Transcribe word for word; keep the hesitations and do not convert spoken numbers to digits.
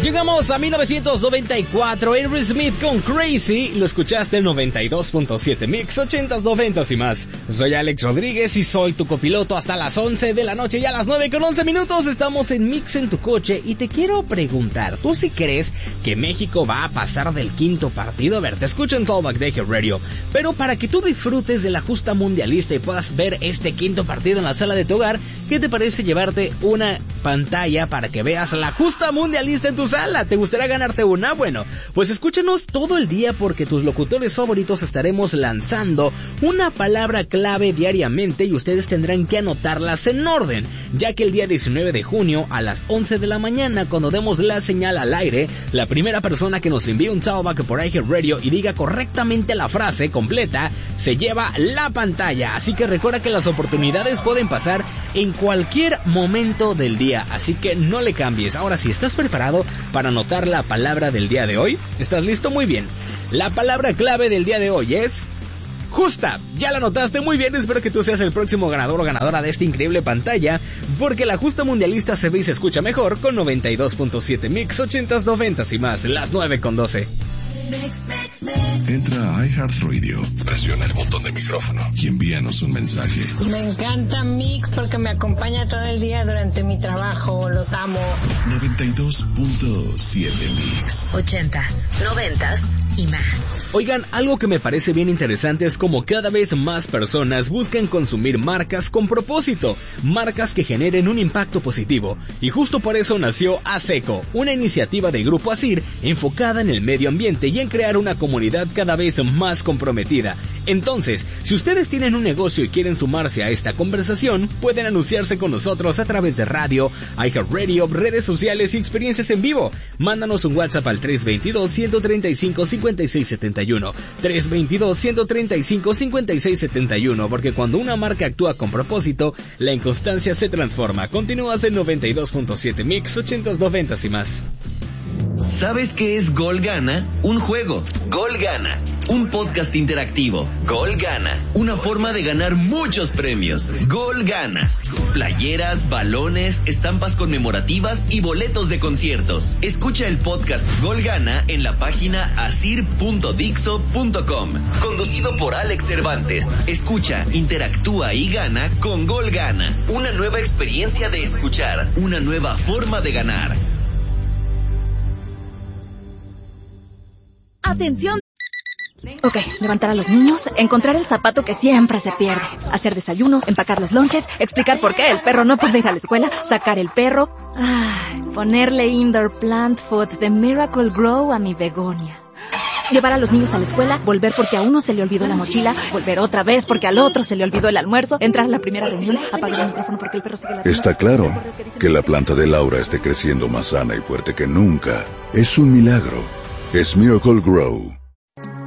Llegamos a mil novecientos noventa y cuatro, Aerosmith con Crazy, lo escuchaste en noventa y dos punto siete Mix, ochentas, noventas y más. Soy Alex Rodríguez y soy tu copiloto hasta las once de la noche y a las nueve con once minutos estamos en Mix en tu coche y te quiero preguntar, ¿tú sí crees que México va a pasar del quinto partido? A ver, te escucho en Talkback de Eje Radio, pero para que tú disfrutes de la justa mundialista y puedas ver este quinto partido en la sala de tu hogar, ¿qué te parece llevarte una pantalla para que veas la justa mundialista en tu sala? ¿Te gustaría ganarte una? Bueno, pues escúchanos todo el día porque tus locutores favoritos estaremos lanzando una palabra clave diariamente y ustedes tendrán que anotarlas en orden, ya que el día diecinueve de junio a las once de la mañana, cuando demos la señal al aire, la primera persona que nos envíe un talkback por iHeart Radio y diga correctamente la frase completa, se lleva la pantalla. Así que recuerda que las oportunidades pueden pasar en cualquier momento del día, así que no le cambies. Ahora sí, ¿estás preparado para anotar la palabra del día de hoy? ¿Estás listo? Muy bien. La palabra clave del día de hoy es justa. Ya la anotaste, muy bien. Espero que tú seas el próximo ganador o ganadora de esta increíble pantalla, porque la justa mundialista se ve y se escucha mejor con noventa y dos punto siete Mix, ochentas, noventas y más, las nueve con doce. Entra a iHeartRadio, presiona el botón de micrófono y envíanos un mensaje. Me encanta Mix porque me acompaña todo el día durante mi trabajo, los amo. noventa y dos punto siete Mix. Ochentas, noventas y más. Oigan, algo que me parece bien interesante es como cada vez más personas buscan consumir marcas con propósito, marcas que generen un impacto positivo, y justo por eso nació ASECO, una iniciativa de Grupo ASIR enfocada en el medio ambiente y en crear una comunidad cada vez más comprometida. Entonces, si ustedes tienen un negocio y quieren sumarse a esta conversación, pueden anunciarse con nosotros a través de radio, iHeartRadio, redes sociales y experiencias en vivo. Mándanos un WhatsApp al tres dos dos, uno tres cinco, cinco seis siete uno, tres dos dos, uno tres cinco, cinco seis siete uno, porque cuando una marca actúa con propósito, la inconstancia se transforma. Continúas en noventa y dos punto siete Mix, ochentas, noventas y más. ¿Sabes qué es Gol Gana? Un juego. Gol Gana. Un podcast interactivo. Gol Gana. Una forma de ganar muchos premios. Gol Gana. Playeras, balones, estampas conmemorativas y boletos de conciertos. Escucha el podcast Gol Gana en la página asir punto dixo punto com. Conducido por Alex Cervantes. Escucha, interactúa y gana con Gol Gana. Una nueva experiencia de escuchar. Una nueva forma de ganar. Atención. Ok, levantar a los niños, encontrar el zapato que siempre se pierde, hacer desayuno, empacar los lonches, explicar por qué el perro no puede ir a la escuela, sacar el perro, ay, ponerle indoor plant food de Miracle Grow a mi begonia. Llevar a los niños a la escuela, volver porque a uno se le olvidó la mochila, volver otra vez porque al otro se le olvidó el almuerzo, entrar a la primera reunión, apagar el micrófono porque el perro sigue ladrando. Está claro que la planta de Laura esté creciendo más sana y fuerte que nunca. Es un milagro. Es Miracle Grow.